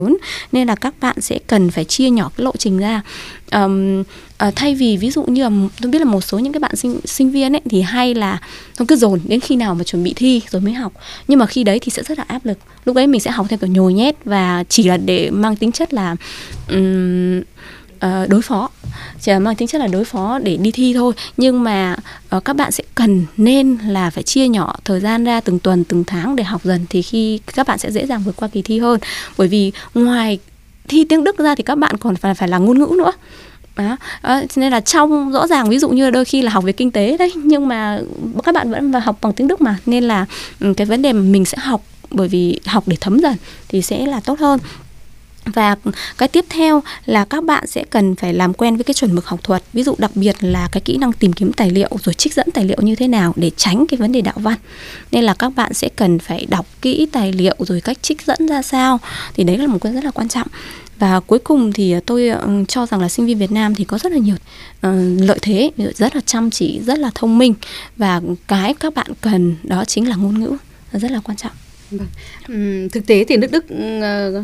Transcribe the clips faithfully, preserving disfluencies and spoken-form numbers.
nên là các bạn sẽ cần phải chia nhỏ cái lộ trình ra. Um, uh, thay vì ví dụ như là tôi biết là một số những cái bạn sinh sinh viên ấy thì hay là nó cứ dồn đến khi nào mà chuẩn bị thi rồi mới học, nhưng mà khi đấy thì sẽ rất là áp lực. Lúc đấy mình sẽ học theo kiểu nhồi nhét và chỉ là để mang tính chất là um, uh, đối phó, chỉ là mang tính chất là đối phó để đi thi thôi. Nhưng mà uh, các bạn sẽ cần nên là phải chia nhỏ thời gian ra từng tuần, từng tháng để học dần, thì khi các bạn sẽ dễ dàng vượt qua kỳ thi hơn. Bởi vì ngoài thi tiếng Đức ra thì các bạn còn phải phải là ngôn ngữ nữa. Đó. À, nên là trong rõ ràng ví dụ như đôi khi là học về kinh tế đấy, nhưng mà các bạn vẫn vào học bằng tiếng Đức mà, nên là cái vấn đề mà mình sẽ học, bởi vì học để thấm dần thì sẽ là tốt hơn. Và cái tiếp theo là các bạn sẽ cần phải làm quen với cái chuẩn mực học thuật. Ví dụ đặc biệt là cái kỹ năng tìm kiếm tài liệu rồi trích dẫn tài liệu như thế nào để tránh cái vấn đề đạo văn. Nên là các bạn sẽ cần phải đọc kỹ tài liệu rồi cách trích dẫn ra sao. Thì đấy là một cái rất là quan trọng. Và cuối cùng thì tôi cho rằng là sinh viên Việt Nam thì có rất là nhiều uh, lợi thế, rất là chăm chỉ, rất là thông minh. Và cái các bạn cần đó chính là ngôn ngữ, rất là quan trọng. Vâng. Uhm, thực tế thì nước Đức uh...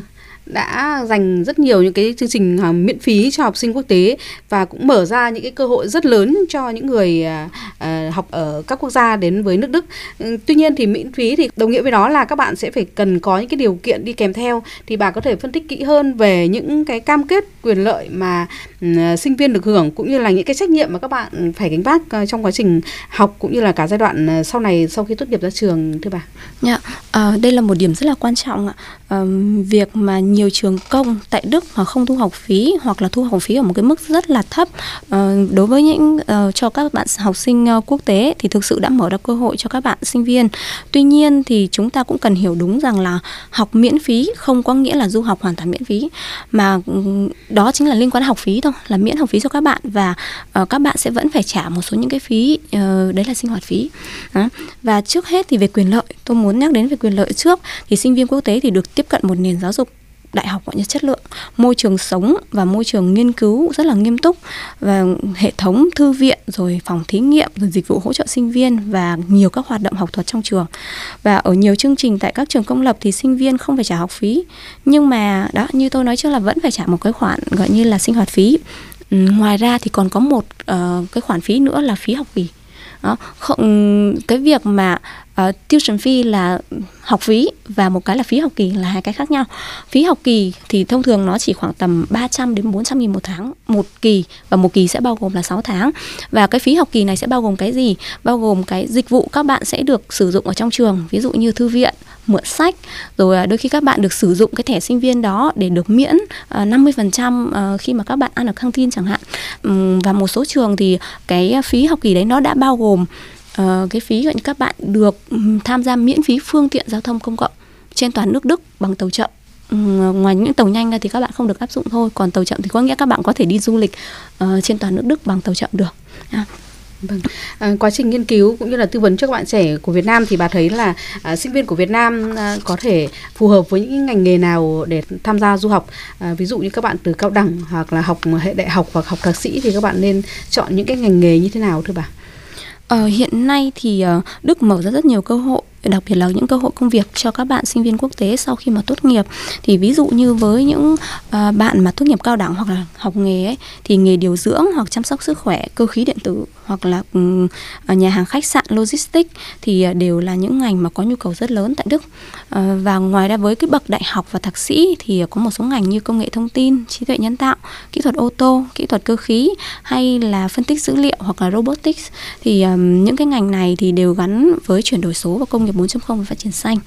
đã dành rất nhiều những cái chương trình uh, miễn phí cho học sinh quốc tế và cũng mở ra những cái cơ hội rất lớn cho những người uh, uh, học ở các quốc gia đến với nước Đức. Uh, tuy nhiên thì miễn phí thì đồng nghĩa với đó là các bạn sẽ phải cần có những cái điều kiện đi kèm theo. Thì bà có thể phân tích kỹ hơn về những cái cam kết quyền lợi mà uh, sinh viên được hưởng, cũng như là những cái trách nhiệm mà các bạn phải gánh vác uh, trong quá trình học, cũng như là cả giai đoạn uh, sau này sau khi tốt nghiệp ra trường, thưa bà. Yeah. Uh, đây là một điểm rất là quan trọng ạ. Uh, việc mà nhiều trường công tại Đức mà không thu học phí, hoặc là thu học phí ở một cái mức rất là thấp uh, đối với những uh, cho các bạn học sinh uh, quốc tế, thì thực sự đã mở ra cơ hội cho các bạn sinh viên. Tuy nhiên thì chúng ta cũng cần hiểu đúng rằng là học miễn phí không có nghĩa là du học hoàn toàn miễn phí, mà um, đó chính là liên quan đến học phí thôi, là miễn học phí cho các bạn, và uh, các bạn sẽ vẫn phải trả một số những cái phí, uh, đấy là sinh hoạt phí. Đó. Và trước hết thì về quyền lợi, tôi muốn nhắc đến về quyền lợi trước. Thì sinh viên quốc tế thì được tiếp cận một nền giáo dục đại học gọi như chất lượng, môi trường sống và môi trường nghiên cứu rất là nghiêm túc, và hệ thống thư viện, rồi phòng thí nghiệm, rồi dịch vụ hỗ trợ sinh viên và nhiều các hoạt động học thuật trong trường. Và ở nhiều chương trình tại các trường công lập thì sinh viên không phải trả học phí, nhưng mà đó, như tôi nói trước là vẫn phải trả một cái khoản gọi như là sinh hoạt phí. Ừ, ngoài ra thì còn có một uh, cái khoản phí nữa là phí học kỳ. Đó, không, cái việc mà uh, tuition fee là học phí và một cái là phí học kỳ là hai cái khác nhau. Phí học kỳ thì thông thường nó chỉ khoảng tầm ba trăm đến bốn trăm nghìn một tháng một kỳ, và một kỳ sẽ bao gồm là sáu tháng. Và cái phí học kỳ này sẽ bao gồm cái gì? Bao gồm cái dịch vụ các bạn sẽ được sử dụng ở trong trường, ví dụ như thư viện, mượn sách, rồi đôi khi các bạn được sử dụng cái thẻ sinh viên đó để được miễn uh, năm mươi phần trăm uh, khi mà các bạn ăn ở căng tin chẳng hạn. Um, và một số trường thì cái phí học kỳ đấy nó đã bao gồm uh, cái phí gọi như các bạn được um, tham gia miễn phí phương tiện giao thông công cộng trên toàn nước Đức bằng tàu chậm. Um, ngoài những tàu nhanh ra thì các bạn không được áp dụng thôi, còn tàu chậm thì có nghĩa các bạn có thể đi du lịch uh, trên toàn nước Đức bằng tàu chậm được. Yeah. Vâng. À, quá trình nghiên cứu cũng như là tư vấn cho các bạn trẻ của Việt Nam thì bà thấy là à, sinh viên của Việt Nam à, có thể phù hợp với những ngành nghề nào để tham gia du học? À, ví dụ như các bạn từ cao đẳng hoặc là học hệ đại học hoặc học thạc sĩ thì các bạn nên chọn những cái ngành nghề như thế nào thưa bà? Ờ, hiện nay thì uh, Đức mở ra rất nhiều cơ hội, đặc biệt là những cơ hội công việc cho các bạn sinh viên quốc tế sau khi mà tốt nghiệp. Thì ví dụ như với những uh, bạn mà tốt nghiệp cao đẳng hoặc là học nghề ấy, thì nghề điều dưỡng hoặc chăm sóc sức khỏe, cơ khí điện tử, hoặc là um, nhà hàng khách sạn, logistics thì uh, đều là những ngành mà có nhu cầu rất lớn tại Đức. Uh, và ngoài ra với cái bậc đại học và thạc sĩ thì uh, có một số ngành như công nghệ thông tin, trí tuệ nhân tạo, kỹ thuật ô tô, kỹ thuật cơ khí, hay là phân tích dữ liệu hoặc là robotics. Thì um, những cái ngành này thì đều gắn với chuyển đổi số và công nghiệp bốn chấm không và phát triển xanh.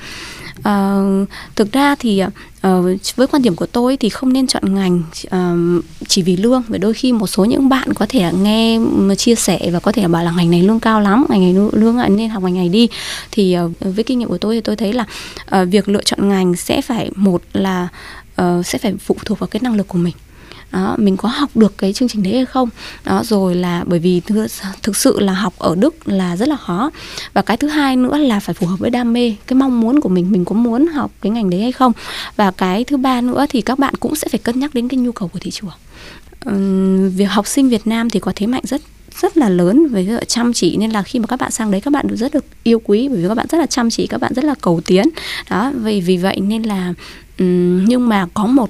Uh, thực ra thì uh, với quan điểm của tôi thì không nên chọn ngành uh, chỉ vì lương, bởi đôi khi một số những bạn có thể nghe chia sẻ và có thể bảo là ngành này lương cao lắm, ngành này lương nên học ngành này đi. Thì uh, với kinh nghiệm của tôi thì tôi thấy là uh, việc lựa chọn ngành sẽ phải một là uh, sẽ phải phụ thuộc vào cái năng lực của mình. Đó, mình có học được cái chương trình đấy hay không. Đó, rồi là bởi vì thực, thực sự là học ở Đức là rất là khó. Và cái thứ hai nữa là phải phù hợp với đam mê, cái mong muốn của mình, mình có muốn học cái ngành đấy hay không. Và cái thứ ba nữa thì các bạn cũng sẽ phải cân nhắc đến cái nhu cầu của thị trường. Uhm, việc học sinh Việt Nam thì có thế mạnh rất rất là lớn về chăm chỉ, nên là khi mà các bạn sang đấy các bạn được rất được yêu quý, bởi vì các bạn rất là chăm chỉ, các bạn rất là cầu tiến. Đó, vì vì vậy nên là nhưng mà có một